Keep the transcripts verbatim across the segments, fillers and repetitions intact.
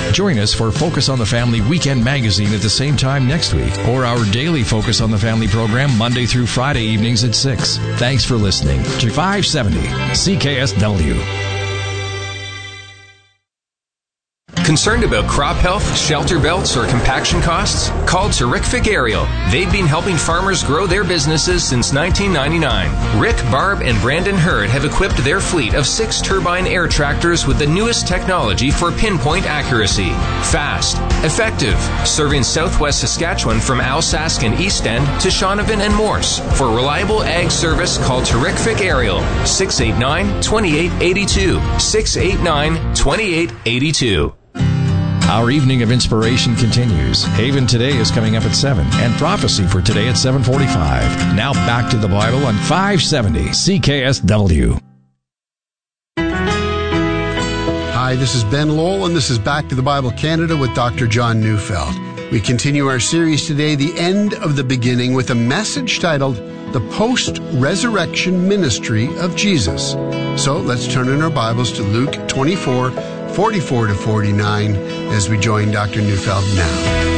Join us for Focus on the Family Weekend Magazine at the same time next week, or our daily Focus on the Family program Monday through Friday evenings at six. Thanks for listening to five seventy C K S W. Concerned about crop health, shelter belts, or compaction costs? Call Terrific Aerial. They've been helping farmers grow their businesses since nineteen ninety-nine. Rick, Barb, and Brandon Hurd have equipped their fleet of six turbine air tractors with the newest technology for pinpoint accuracy. Fast, effective, serving southwest Saskatchewan from Alsace and East End to Shaunavon and Morse. For reliable ag service, call Terrific Aerial, six eight nine, two eight eight two, six eight nine, two eight eight two. Our evening of inspiration continues. Haven Today is coming up at seven, and Prophecy for Today at seven forty-five. Now back to the Bible on five seventy C K S W. Hi, this is Ben Lowell, and this is Back to the Bible Canada with Doctor John Neufeld. We continue our series today, The End of the Beginning, with a message titled The Post-Resurrection Ministry of Jesus. So let's turn in our Bibles to Luke twenty-four, forty-four to forty-nine as we join Doctor Neufeld now.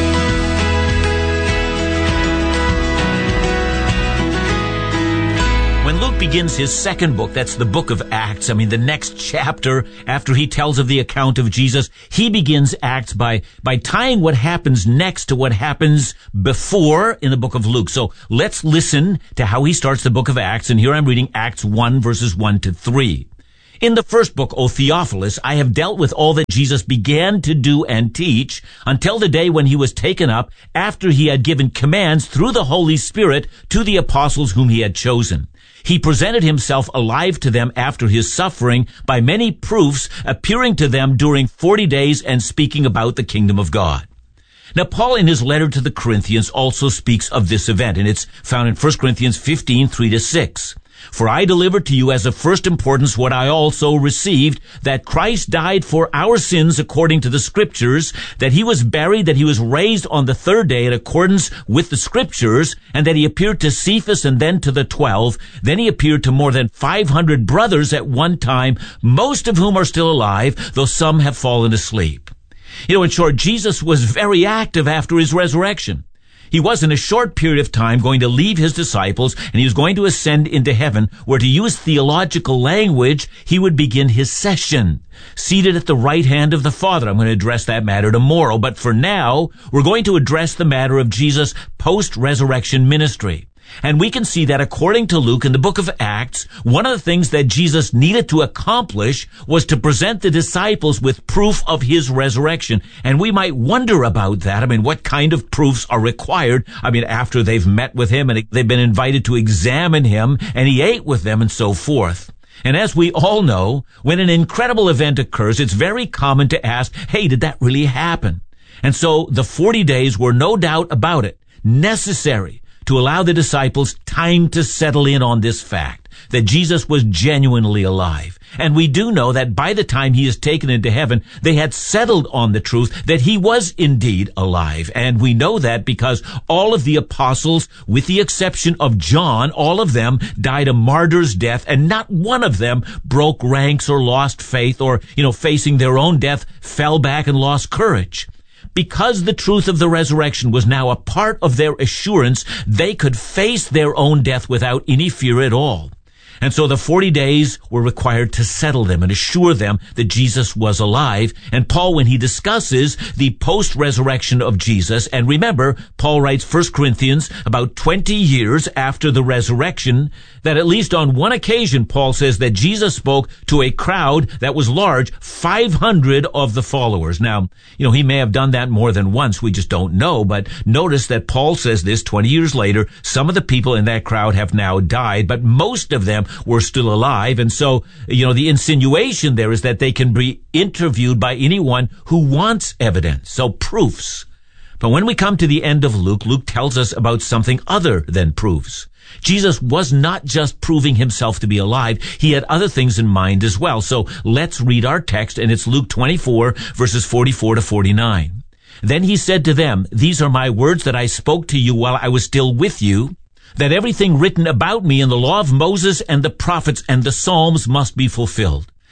When Luke begins his second book, that's the book of Acts, I mean the next chapter after he tells of the account of Jesus, he begins Acts by, by tying what happens next to what happens before in the book of Luke. So let's listen to how he starts the book of Acts, and here I'm reading Acts one verses one to three. In the first book, O Theophilus, I have dealt with all that Jesus began to do and teach until the day when he was taken up, after he had given commands through the Holy Spirit to the apostles whom he had chosen. He presented himself alive to them after his suffering by many proofs, appearing to them during forty days and speaking about the kingdom of God. Now, Paul, in his letter to the Corinthians, also speaks of this event, and it's found in First Corinthians fifteen, three to six. For I delivered to you as of first importance what I also received, that Christ died for our sins according to the Scriptures, that he was buried, that he was raised on the third day in accordance with the Scriptures, and that he appeared to Cephas and then to the twelve. Then he appeared to more than five hundred brothers at one time, most of whom are still alive, though some have fallen asleep. You know, in short, Jesus was very active after his resurrection. He was in a short period of time going to leave his disciples, and he was going to ascend into heaven, where, to use theological language, he would begin his session, seated at the right hand of the Father. I'm going to address that matter tomorrow, but for now, we're going to address the matter of Jesus' post-resurrection ministry. And we can see that according to Luke in the book of Acts, one of the things that Jesus needed to accomplish was to present the disciples with proof of his resurrection. And we might wonder about that. I mean, what kind of proofs are required? I mean, after they've met with him and they've been invited to examine him and he ate with them and so forth. And as we all know, when an incredible event occurs, it's very common to ask, hey, did that really happen? And so the forty days were, no doubt about it, necessary to allow the disciples time to settle in on this fact, that Jesus was genuinely alive. And we do know that by the time he is taken into heaven, they had settled on the truth that he was indeed alive. And we know that because all of the apostles, with the exception of John, all of them died a martyr's death, and not one of them broke ranks or lost faith or, you know, facing their own death, fell back and lost courage. Because the truth of the resurrection was now a part of their assurance, they could face their own death without any fear at all. And so the forty days were required to settle them and assure them that Jesus was alive. And Paul, when he discusses the post-resurrection of Jesus, and remember, Paul writes First Corinthians about twenty years after the resurrection, that at least on one occasion, Paul says that Jesus spoke to a crowd that was large, five hundred of the followers. Now, you know, he may have done that more than once. We just don't know. But notice that Paul says this twenty years later. Some of the people in that crowd have now died, but most of them were still alive. And so, you know, the insinuation there is that they can be interviewed by anyone who wants evidence. So proofs. But when we come to the end of Luke, Luke tells us about something other than proofs. Jesus was not just proving himself to be alive. He had other things in mind as well. So let's read our text, and it's Luke twenty-four, verses forty-four to forty-nine. Then he said to them, "These are my words that I spoke to you while I was still with you, that everything written about me in the law of Moses and the prophets and the Psalms must be fulfilled."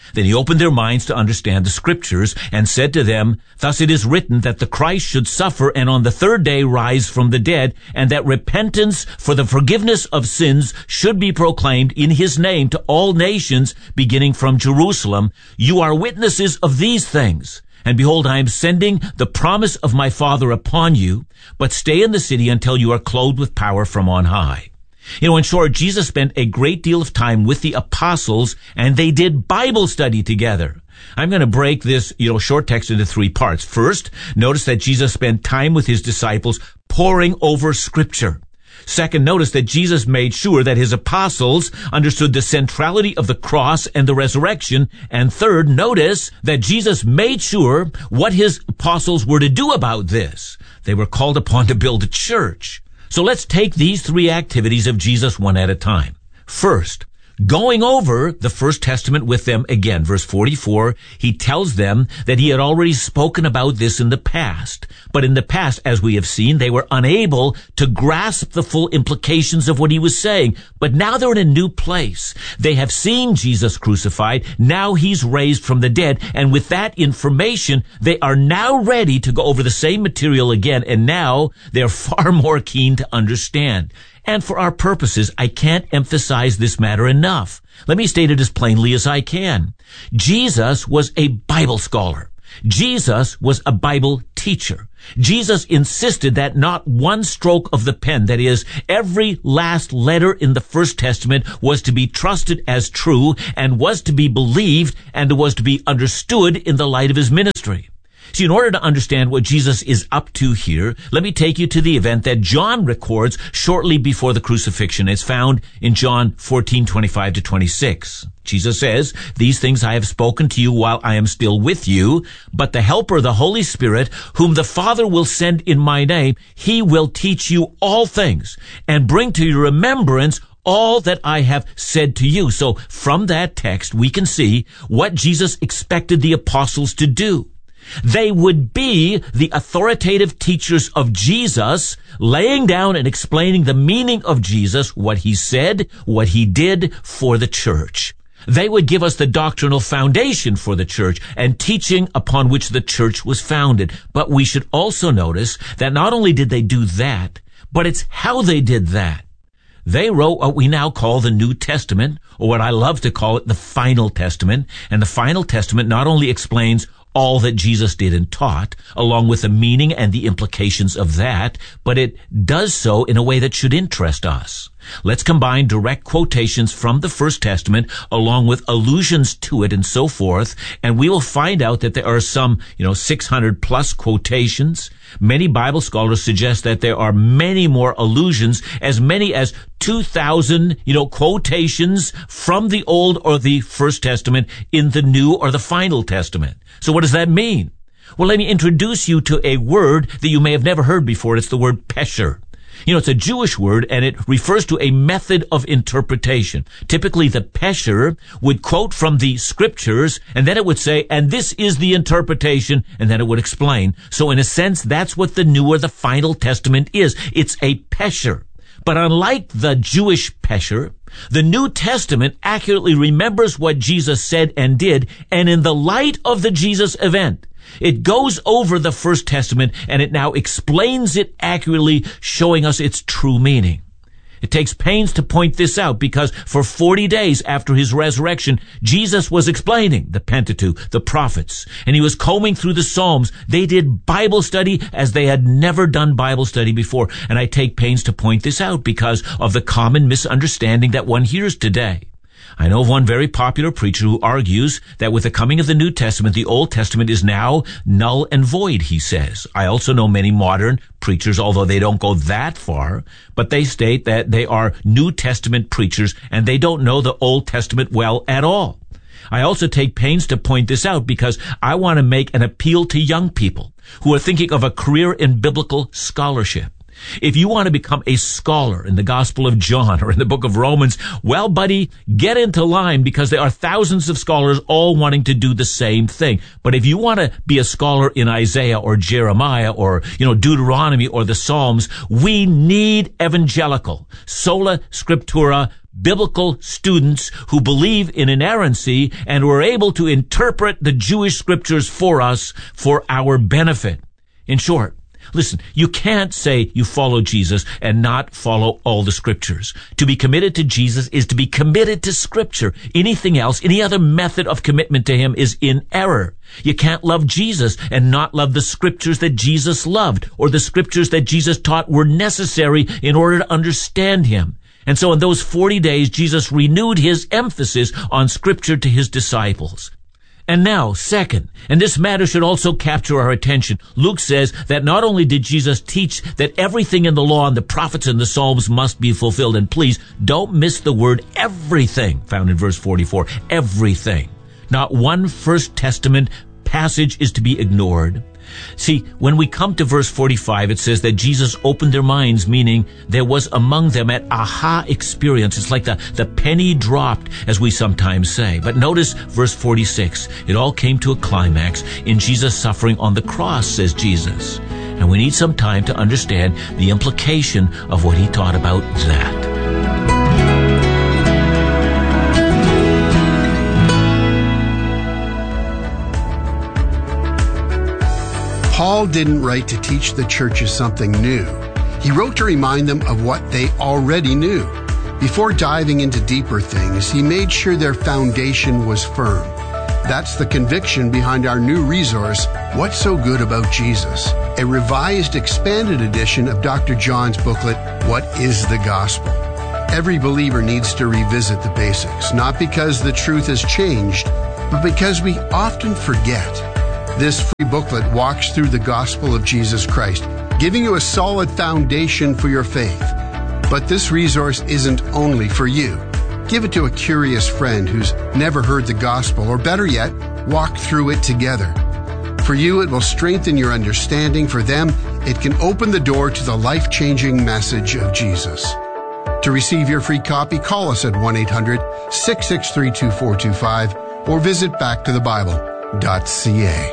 Then he opened their minds to understand the Scriptures and said to them, "Thus it is written that the Christ should suffer and on the third day rise from the dead, and that repentance for the forgiveness of sins should be proclaimed in his name to all nations, beginning from Jerusalem. You are witnesses of these things. And behold, I am sending the promise of my Father upon you, but stay in the city until you are clothed with power from on high." You know, in short, Jesus spent a great deal of time with the apostles, and they did Bible study together. I'm going to break this, you know, short text into three parts. First, notice that Jesus spent time with his disciples poring over Scripture. Second, notice that Jesus made sure that his apostles understood the centrality of the cross and the resurrection. And third, notice that Jesus made sure what his apostles were to do about this. They were called upon to build a church. So let's take these three activities of Jesus one at a time. First, going over the First Testament with them again. Verse forty-four, he tells them that he had already spoken about this in the past. But in the past, as we have seen, they were unable to grasp the full implications of what he was saying. But now they're in a new place. They have seen Jesus crucified. Now he's raised from the dead. And with that information, they are now ready to go over the same material again. And now they're far more keen to understand. And for our purposes, I can't emphasize this matter enough. Let me state it as plainly as I can. Jesus was a Bible scholar. Jesus was a Bible teacher. Jesus insisted that not one stroke of the pen, that is, every last letter in the First Testament, was to be trusted as true and was to be believed and was to be understood in the light of his ministry. See, in order to understand what Jesus is up to here, let me take you to the event that John records shortly before the crucifixion. It's found in John fourteen, twenty-five to twenty-six. Jesus says, "These things I have spoken to you while I am still with you, but the Helper, the Holy Spirit, whom the Father will send in my name, he will teach you all things and bring to your remembrance all that I have said to you." So from that text, we can see what Jesus expected the apostles to do. They would be the authoritative teachers of Jesus, laying down and explaining the meaning of Jesus, what he said, what he did for the church. They would give us the doctrinal foundation for the church and teaching upon which the church was founded. But we should also notice that not only did they do that, but it's how they did that. They wrote what we now call the New Testament, or what I love to call it the Final Testament. And the Final Testament not only explains all that Jesus did and taught, along with the meaning and the implications of that, but it does so in a way that should interest us. Let's combine direct quotations from the First Testament along with allusions to it and so forth, and we will find out that there are some, you know, six hundred plus quotations. Many Bible scholars suggest that there are many more allusions, as many as two thousand, you know, quotations from the Old or the First Testament in the New or the Final Testament. So what does that mean? Well, let me introduce you to a word that you may have never heard before. It's the word pesher. You know, it's a Jewish word, and it refers to a method of interpretation. Typically, the pesher would quote from the scriptures, and then it would say, "And this is the interpretation," and then it would explain. So in a sense, that's what the New or the Final Testament is. It's a pesher. But unlike the Jewish pesher, the New Testament accurately remembers what Jesus said and did, and in the light of the Jesus event, it goes over the First Testament and it now explains it accurately, showing us its true meaning. It takes pains to point this out because for forty days after his resurrection, Jesus was explaining the Pentateuch, the prophets, and he was combing through the Psalms. They did Bible study as they had never done Bible study before. And I take pains to point this out because of the common misunderstanding that one hears today. I know of one very popular preacher who argues that with the coming of the New Testament, the Old Testament is now null and void, he says. I also know many modern preachers, although they don't go that far, but they state that they are New Testament preachers and they don't know the Old Testament well at all. I also take pains to point this out because I want to make an appeal to young people who are thinking of a career in biblical scholarship. If you want to become a scholar in the Gospel of John or in the book of Romans, well, buddy, get into line because there are thousands of scholars all wanting to do the same thing. But if you want to be a scholar in Isaiah or Jeremiah or, you know, Deuteronomy or the Psalms, we need evangelical, sola scriptura, biblical students who believe in inerrancy and who are able to interpret the Jewish scriptures for us for our benefit. In short, listen, you can't say you follow Jesus and not follow all the scriptures. To be committed to Jesus is to be committed to scripture. Anything else, any other method of commitment to him is in error. You can't love Jesus and not love the scriptures that Jesus loved, or the scriptures that Jesus taught were necessary in order to understand him. And so in those forty days, Jesus renewed his emphasis on scripture to his disciples. And now, second, and this matter should also capture our attention, Luke says that not only did Jesus teach that everything in the law and the prophets and the Psalms must be fulfilled, and please don't miss the word everything found in verse forty-four, everything. Not one First Testament passage is to be ignored. See, when we come to verse forty-five, it says that Jesus opened their minds, meaning there was among them an aha experience. It's like the, the penny dropped, as we sometimes say. But notice verse forty-six. It all came to a climax in Jesus' suffering on the cross, says Jesus. And we need some time to understand the implication of what he taught about that. Paul didn't write to teach the churches something new. He wrote to remind them of what they already knew. Before diving into deeper things, he made sure their foundation was firm. That's the conviction behind our new resource, What's So Good About Jesus? A revised, expanded edition of Doctor John's booklet, What is the Gospel? Every believer needs to revisit the basics, not because the truth has changed, but because we often forget. This free booklet walks through the gospel of Jesus Christ, giving you a solid foundation for your faith. But this resource isn't only for you. Give it to a curious friend who's never heard the gospel, or better yet, walk through it together. For you, it will strengthen your understanding. For them, it can open the door to the life-changing message of Jesus. To receive your free copy, call us at one eight hundred, six six three, two four two five or visit back to the bible dot c a.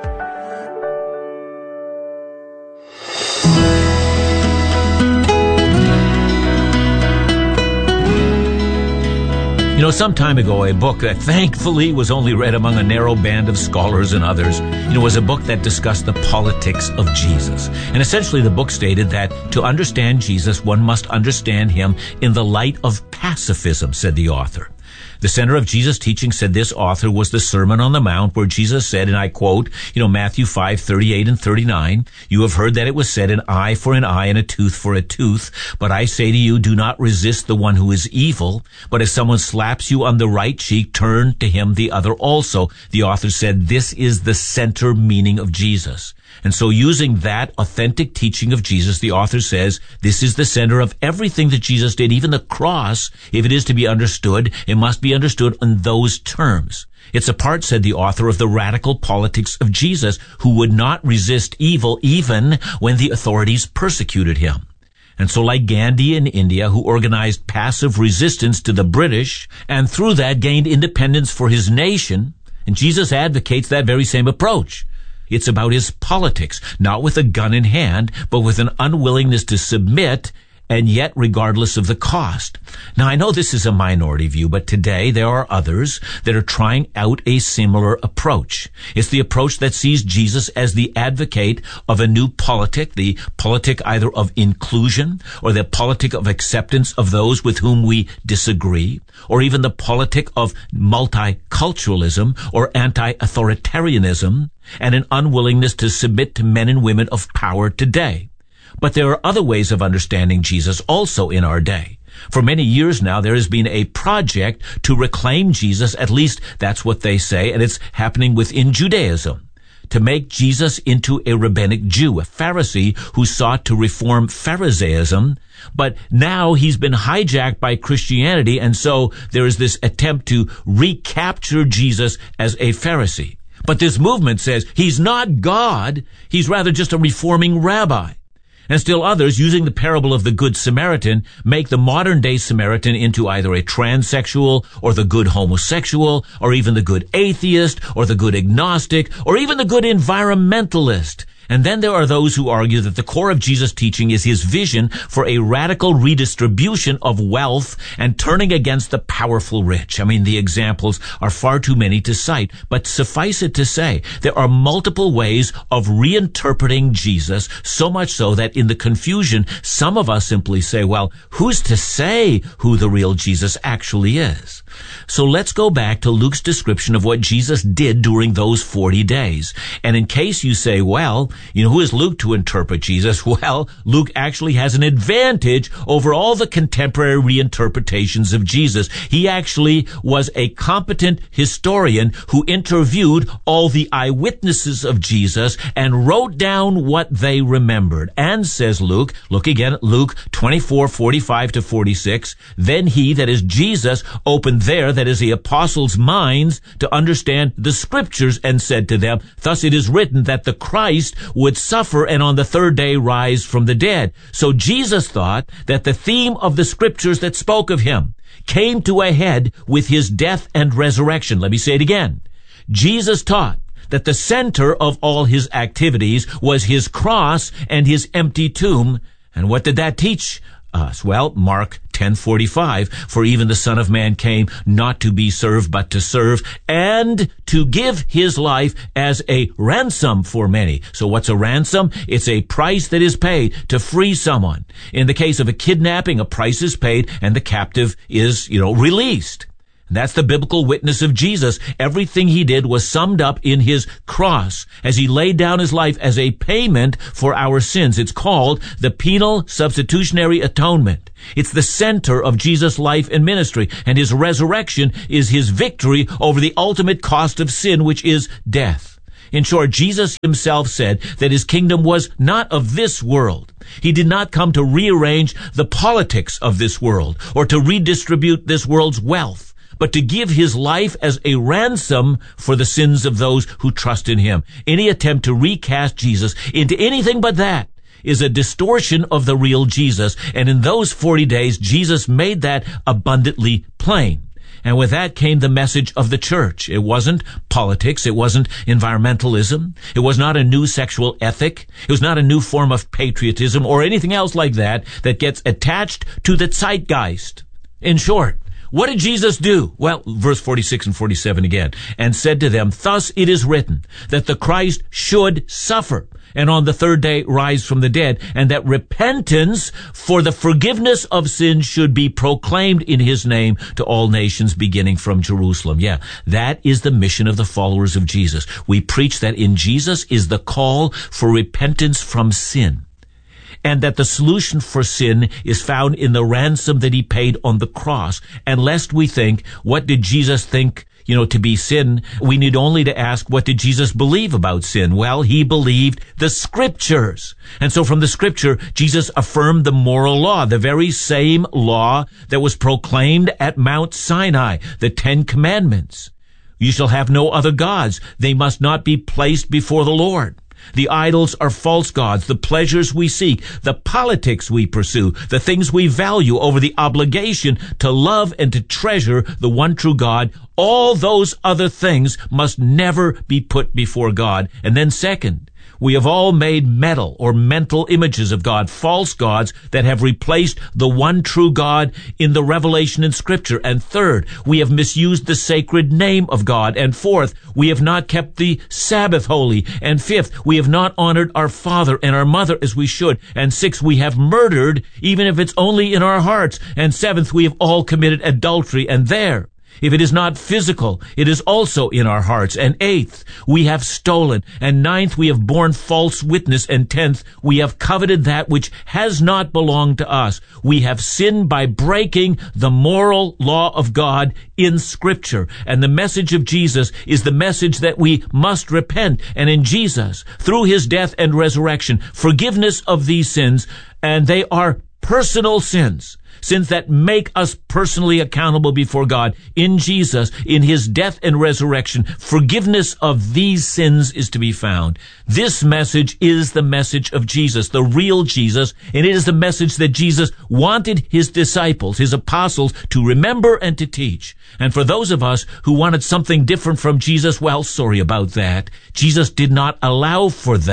You know, some time ago, a book that thankfully was only read among a narrow band of scholars and others, you know, was a book that discussed the politics of Jesus. And essentially the book stated that to understand Jesus, one must understand him in the light of pacifism, said the author. The center of Jesus' teaching, said this author, was the Sermon on the Mount, where Jesus said, and I quote, you know, Matthew five, thirty-eight and thirty-nine, "You have heard that it was said, an eye for an eye and a tooth for a tooth. But I say to you, do not resist the one who is evil. But if someone slaps you on the right cheek, turn to him the other also." The author said this is the center meaning of Jesus. And so using that authentic teaching of Jesus, the author says, this is the center of everything that Jesus did. Even the cross, if it is to be understood, it must be understood in those terms. It's a part, said the author, of the radical politics of Jesus, who would not resist evil even when the authorities persecuted him. And so like Gandhi in India, who organized passive resistance to the British, and through that gained independence for his nation, and Jesus advocates that very same approach. It's about his politics, not with a gun in hand, but with an unwillingness to submit, and yet regardless of the cost. Now, I know this is a minority view, but today there are others that are trying out a similar approach. It's the approach that sees Jesus as the advocate of a new politic, the politic either of inclusion or the politic of acceptance of those with whom we disagree, or even the politic of multiculturalism or anti-authoritarianism, and an unwillingness to submit to men and women of power today. But there are other ways of understanding Jesus also in our day. For many years now, there has been a project to reclaim Jesus, at least that's what they say, and it's happening within Judaism, to make Jesus into a rabbinic Jew, a Pharisee who sought to reform Pharisaism. But now he's been hijacked by Christianity, and so there is this attempt to recapture Jesus as a Pharisee. But this movement says he's not God, he's rather just a reforming rabbi. And still others, using the parable of the Good Samaritan, make the modern-day Samaritan into either a transsexual or the good homosexual or even the good atheist or the good agnostic or even the good environmentalist. And then there are those who argue that the core of Jesus' teaching is his vision for a radical redistribution of wealth and turning against the powerful rich. I mean, the examples are far too many to cite, but suffice it to say, there are multiple ways of reinterpreting Jesus, so much so that in the confusion, some of us simply say, well, who's to say who the real Jesus actually is? So let's go back to Luke's description of what Jesus did during those forty days. And in case you say, well, you know, who is Luke to interpret Jesus? Well, Luke actually has an advantage over all the contemporary reinterpretations of Jesus. He actually was a competent historian who interviewed all the eyewitnesses of Jesus and wrote down what they remembered. And says Luke, look again at Luke twenty-four, forty-five to forty-six, then he, that is Jesus, opened there, that is the apostles' minds, to understand the scriptures, and said to them, thus it is written that the Christ would suffer and on the third day rise from the dead. So Jesus thought that the theme of the scriptures that spoke of him came to a head with his death and resurrection. Let me say it again. Jesus taught that the center of all his activities was his cross and his empty tomb. And what did that teach us? Well, Mark ten forty-five, for even the Son of Man came not to be served, but to serve, and to give his life as a ransom for many. So what's a ransom? It's a price that is paid to free someone. In the case of a kidnapping, a price is paid, and the captive is, you know, released. That's the biblical witness of Jesus. Everything he did was summed up in his cross as he laid down his life as a payment for our sins. It's called the penal substitutionary atonement. It's the center of Jesus' life and ministry, and his resurrection is his victory over the ultimate cost of sin, which is death. In short, Jesus himself said that his kingdom was not of this world. He did not come to rearrange the politics of this world or to redistribute this world's wealth, but to give his life as a ransom for the sins of those who trust in him. Any attempt to recast Jesus into anything but that is a distortion of the real Jesus. And in those forty days, Jesus made that abundantly plain. And with that came the message of the church. It wasn't politics. It wasn't environmentalism. It was not a new sexual ethic. It was not a new form of patriotism or anything else like that that gets attached to the zeitgeist. In short, what did Jesus do? Well, verse forty-six and forty-seven again. And said to them, thus it is written that the Christ should suffer and on the third day rise from the dead, and that repentance for the forgiveness of sins should be proclaimed in his name to all nations, beginning from Jerusalem. Yeah, that is the mission of the followers of Jesus. We preach that in Jesus is the call for repentance from sin, and that the solution for sin is found in the ransom that he paid on the cross. And lest we think, what did Jesus think, you know, to be sin? We need only to ask, what did Jesus believe about sin? Well, he believed the scriptures. And so from the scripture, Jesus affirmed the moral law, the very same law that was proclaimed at Mount Sinai, the Ten Commandments. You shall have no other gods. They must not be placed before the Lord. The idols are false gods, the pleasures we seek, the politics we pursue, the things we value over the obligation to love and to treasure the one true God. All those other things must never be put before God. And then second, we have all made metal or mental images of God, false gods that have replaced the one true God in the revelation in Scripture. And third, we have misused the sacred name of God. And fourth, we have not kept the Sabbath holy. And fifth, we have not honored our father and our mother as we should. And sixth, we have murdered, even if it's only in our hearts. And seventh, we have all committed adultery. And there, if it is not physical, it is also in our hearts. And eighth, we have stolen. And ninth, we have borne false witness. And tenth, we have coveted that which has not belonged to us. We have sinned by breaking the moral law of God in Scripture. And the message of Jesus is the message that we must repent. And in Jesus, through his death and resurrection, forgiveness of these sins, and they are personal sins. Sins that make us personally accountable before God. In Jesus, in his death and resurrection, forgiveness of these sins is to be found. This message is the message of Jesus, the real Jesus, and it is the message that Jesus wanted his disciples, his apostles, to remember and to teach. And for those of us who wanted something different from Jesus, well, sorry about that. Jesus did not allow for that.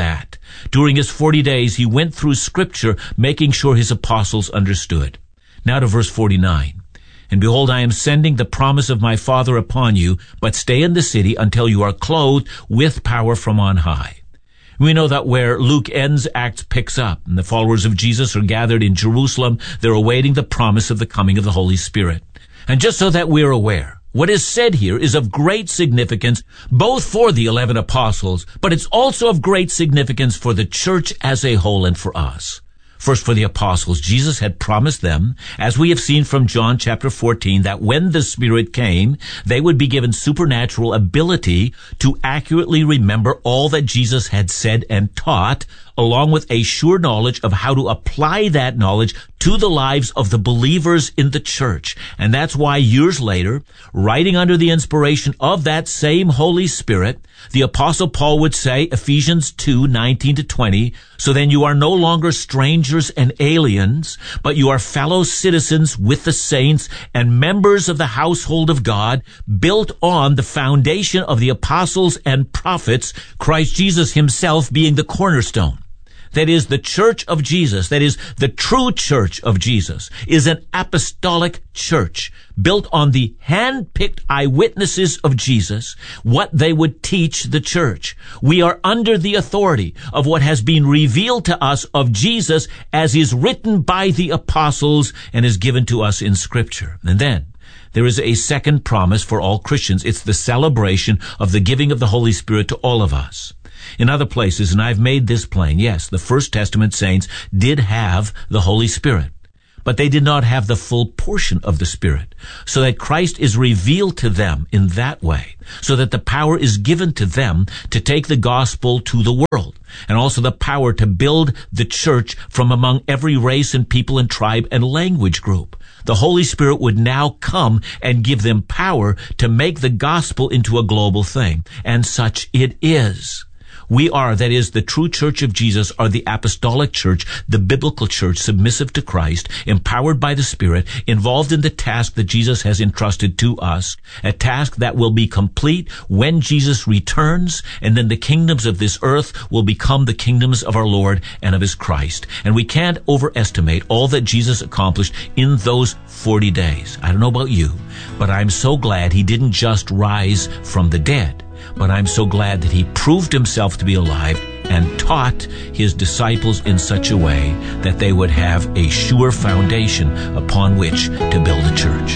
During his forty days, he went through Scripture, making sure his apostles understood. Now to verse forty-nine. And behold, I am sending the promise of my Father upon you, but stay in the city until you are clothed with power from on high. We know that where Luke ends, Acts picks up, and the followers of Jesus are gathered in Jerusalem. They're awaiting the promise of the coming of the Holy Spirit. And just so that we're aware, what is said here is of great significance, both for the eleven apostles, but it's also of great significance for the church as a whole and for us. First, for the apostles, Jesus had promised them, as we have seen from John chapter fourteen, that when the Spirit came, they would be given supernatural ability to accurately remember all that Jesus had said and taught, along with a sure knowledge of how to apply that knowledge to the lives of the believers in the church. And that's why years later, writing under the inspiration of that same Holy Spirit, the Apostle Paul would say, Ephesians two, nineteen to twenty, so then you are no longer strangers and aliens, but you are fellow citizens with the saints and members of the household of God, built on the foundation of the apostles and prophets, Christ Jesus himself being the cornerstone. That is, the church of Jesus, that is, the true church of Jesus, is an apostolic church built on the hand-picked eyewitnesses of Jesus, what they would teach the church. We are under the authority of what has been revealed to us of Jesus as is written by the apostles and is given to us in Scripture. And then, there is a second promise for all Christians. It's the celebration of the giving of the Holy Spirit to all of us. In other places, and I've made this plain, yes, the First Testament saints did have the Holy Spirit, but they did not have the full portion of the Spirit, so that Christ is revealed to them in that way, so that the power is given to them to take the gospel to the world, and also the power to build the church from among every race and people and tribe and language group. The Holy Spirit would now come and give them power to make the gospel into a global thing, and such it is. We are, that is, the true church of Jesus, are the apostolic church, the biblical church, submissive to Christ, empowered by the Spirit, involved in the task that Jesus has entrusted to us, a task that will be complete when Jesus returns, and then the kingdoms of this earth will become the kingdoms of our Lord and of his Christ. And we can't overestimate all that Jesus accomplished in those forty days. I don't know about you, but I'm so glad he didn't just rise from the dead. But I'm so glad that he proved himself to be alive and taught his disciples in such a way that they would have a sure foundation upon which to build a church.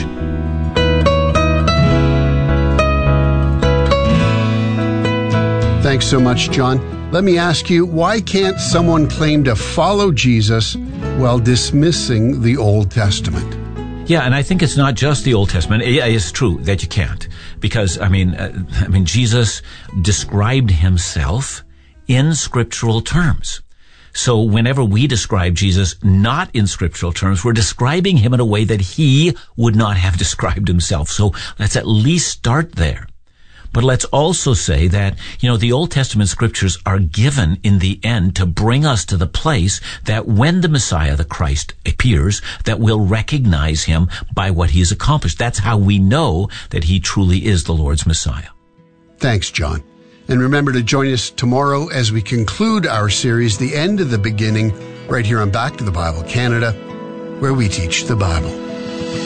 Thanks so much, John. Let me ask you, why can't someone claim to follow Jesus while dismissing the Old Testament? Yeah, and I think it's not just the Old Testament. Yeah, it's true that you can't, because I mean, uh, I mean, Jesus described himself in scriptural terms. So whenever we describe Jesus not in scriptural terms, we're describing him in a way that he would not have described himself. So let's at least start there. But let's also say that, you know, the Old Testament scriptures are given in the end to bring us to the place that when the Messiah, the Christ, appears, that we'll recognize him by what he has accomplished. That's how we know that he truly is the Lord's Messiah. Thanks, John. And remember to join us tomorrow as we conclude our series, The End of the Beginning, right here on Back to the Bible Canada, where we teach the Bible.